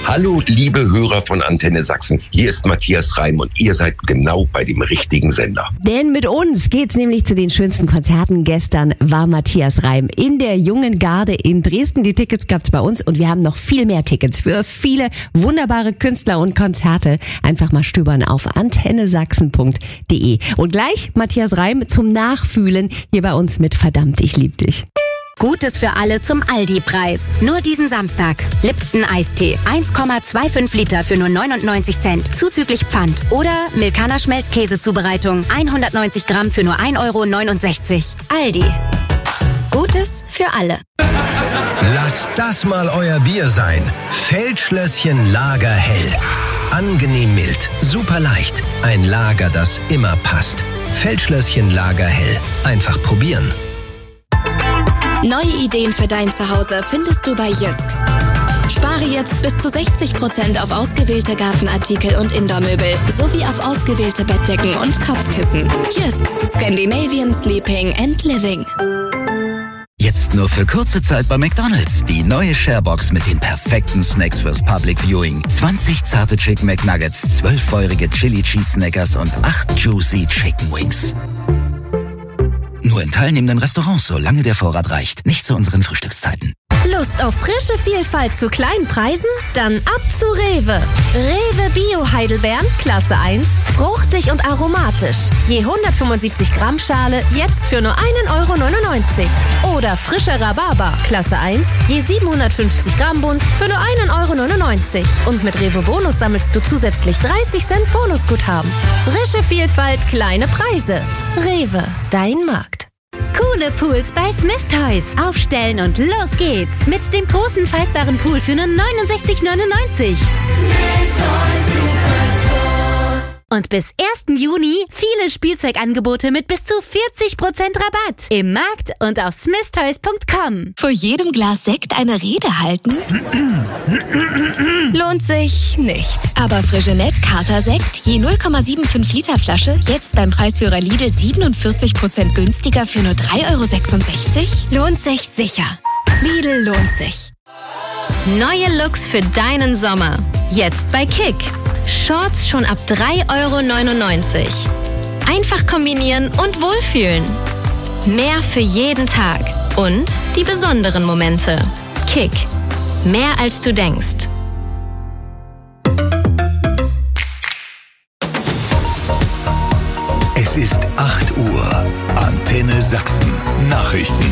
Hallo, liebe Hörer von Antenne Sachsen. Hier ist Matthias Reim und ihr seid genau bei dem richtigen Sender. Denn mit uns geht's nämlich zu den schönsten Konzerten. Gestern war Matthias Reim in der Jungen Garde in Dresden. Die Tickets gab's bei uns und wir haben noch viel mehr Tickets für viele wunderbare Künstler und Konzerte. Einfach mal stöbern auf antennesachsen.de. Und gleich Matthias Reim zum Nachfühlen hier bei uns mit Verdammt, ich lieb dich. Gutes für alle zum Aldi-Preis. Nur diesen Samstag. Lipton Eistee. 1,25 Liter für nur 99 Cent. Zuzüglich Pfand. Oder Milkaner Schmelzkäsezubereitung. 190 Gramm für nur 1,69 €. Aldi. Gutes für alle. Lasst das mal euer Bier sein. Feldschlösschen Lager hell. Angenehm mild, super leicht. Ein Lager, das immer passt. Feldschlösschen Lager hell. Einfach probieren. Neue Ideen für dein Zuhause findest du bei Jysk. Spare jetzt bis zu 60% auf ausgewählte Gartenartikel und Indoor-Möbel sowie auf ausgewählte Bettdecken und Kopfkissen. Jysk. Scandinavian Sleeping and Living. Jetzt nur für kurze Zeit bei McDonald's. Die neue Sharebox mit den perfekten Snacks fürs Public Viewing. 20 zarte Chicken McNuggets, 12 feurige Chili Cheese Snackers und 8 Juicy Chicken Wings. Nur in teilnehmenden Restaurants, solange der Vorrat reicht. Nicht zu unseren Frühstückszeiten. Lust auf frische Vielfalt zu kleinen Preisen? Dann ab zu Rewe. Rewe Bio Heidelbeeren, Klasse 1, fruchtig und aromatisch. Je 175 Gramm Schale, jetzt für nur 1,99 €. Oder frischer Rhabarber, Klasse 1, je 750 Gramm Bund, für nur 1,99 €. Und mit Rewe Bonus sammelst du zusätzlich 30 Cent Bonusguthaben. Frische Vielfalt, kleine Preise. Rewe, dein Markt. Coole Pools bei Smith Toys. Aufstellen und los geht's. Mit dem großen faltbaren Pool für nur 69,99 €. Und bis 1. Juni viele Spielzeugangebote mit bis zu 40% Rabatt. Im Markt und auf smithtoys.com. Vor jedem Glas Sekt eine Rede halten? Lohnt sich nicht. Aber Frigenet Kater Sekt, je 0,75 Liter Flasche, jetzt beim Preisführer Lidl 47% günstiger für nur 3,66 €? Lohnt sich sicher. Lidl lohnt sich. Neue Looks für deinen Sommer. Jetzt bei Kick. Shorts schon ab 3,99 €. Einfach kombinieren und wohlfühlen. Mehr für jeden Tag. Und die besonderen Momente. Kick. Mehr als du denkst. Es ist 8 Uhr. Antenne Sachsen. Nachrichten.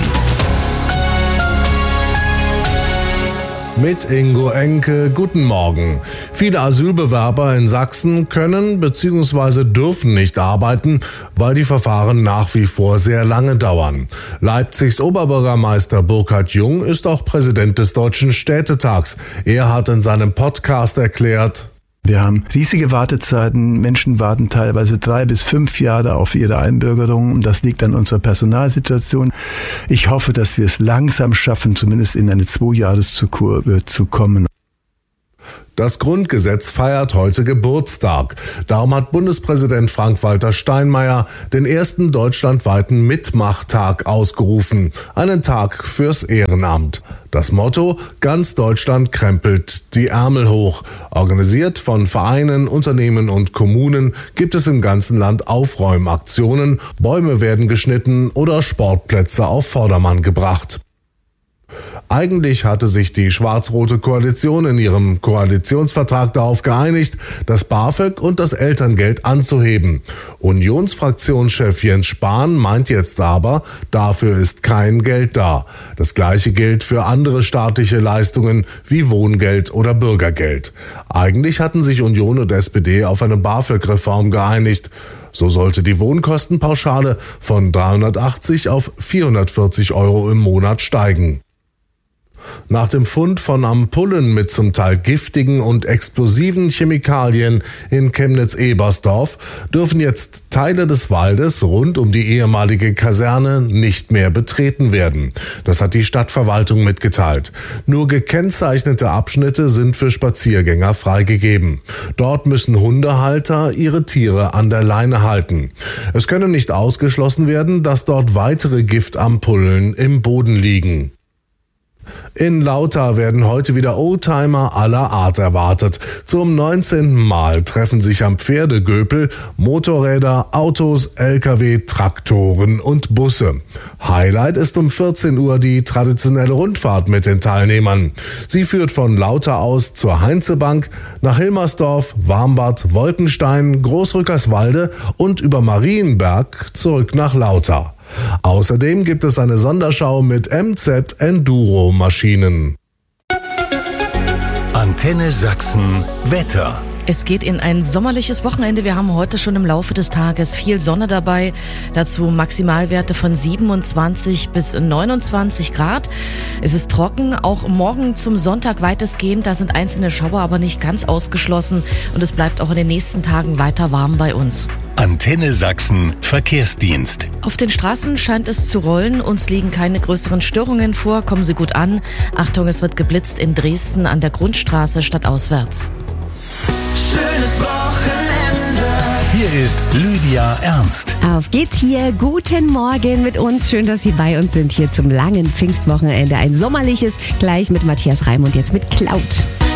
Mit Ingo Enke, guten Morgen. Viele Asylbewerber in Sachsen können bzw. dürfen nicht arbeiten, weil die Verfahren nach wie vor sehr lange dauern. Leipzigs Oberbürgermeister Burkhard Jung ist auch Präsident des Deutschen Städtetags. Er hat in seinem Podcast erklärt: Wir haben riesige Wartezeiten. Menschen warten teilweise 3 bis 5 Jahre auf ihre Einbürgerung. Und das liegt an unserer Personalsituation. Ich hoffe, dass wir es langsam schaffen, zumindest in eine 2-Jahres-Kurve zu kommen. Das Grundgesetz feiert heute Geburtstag. Darum hat Bundespräsident Frank-Walter Steinmeier den ersten deutschlandweiten Mitmachtag ausgerufen. Einen Tag fürs Ehrenamt. Das Motto: Ganz Deutschland krempelt die Ärmel hoch. Organisiert von Vereinen, Unternehmen und Kommunen gibt es im ganzen Land Aufräumaktionen, Bäume werden geschnitten oder Sportplätze auf Vordermann gebracht. Eigentlich hatte sich die schwarz-rote Koalition in ihrem Koalitionsvertrag darauf geeinigt, das BAföG und das Elterngeld anzuheben. Unionsfraktionschef Jens Spahn meint jetzt aber, dafür ist kein Geld da. Das Gleiche gilt für andere staatliche Leistungen wie Wohngeld oder Bürgergeld. Eigentlich hatten sich Union und SPD auf eine BAföG-Reform geeinigt. So sollte die Wohnkostenpauschale von 380 auf 440 € im Monat steigen. Nach dem Fund von Ampullen mit zum Teil giftigen und explosiven Chemikalien in Chemnitz-Ebersdorf dürfen jetzt Teile des Waldes rund um die ehemalige Kaserne nicht mehr betreten werden. Das hat die Stadtverwaltung mitgeteilt. Nur gekennzeichnete Abschnitte sind für Spaziergänger freigegeben. Dort müssen Hundehalter ihre Tiere an der Leine halten. Es könne nicht ausgeschlossen werden, dass dort weitere Giftampullen im Boden liegen. In Lauter werden heute wieder Oldtimer aller Art erwartet. Zum 19. Mal treffen sich am Pferdegöpel Motorräder, Autos, LKW, Traktoren und Busse. Highlight ist um 14 Uhr die traditionelle Rundfahrt mit den Teilnehmern. Sie führt von Lauter aus zur Heinzebank, nach Hilmersdorf, Warmbad, Wolkenstein, Großrückerswalde und über Marienberg zurück nach Lauter. Außerdem gibt es eine Sonderschau mit MZ Enduro Maschinen. Antenne Sachsen Wetter. Es geht in ein sommerliches Wochenende. Wir haben heute schon im Laufe des Tages viel Sonne dabei. Dazu Maximalwerte von 27 bis 29 Grad. Es ist trocken, auch morgen zum Sonntag weitestgehend. Da sind einzelne Schauer aber nicht ganz ausgeschlossen. Und es bleibt auch in den nächsten Tagen weiter warm bei uns. Antenne Sachsen Verkehrsdienst. Auf den Straßen scheint es zu rollen. Uns liegen keine größeren Störungen vor. Kommen Sie gut an. Achtung, es wird geblitzt in Dresden an der Grundstraße stadtauswärts. Schönes Wochenende. Hier ist Lydia Ernst. Auf geht's hier. Guten Morgen mit uns. Schön, dass Sie bei uns sind hier zum langen Pfingstwochenende. Ein sommerliches, gleich mit Matthias Reim und jetzt mit Cloud.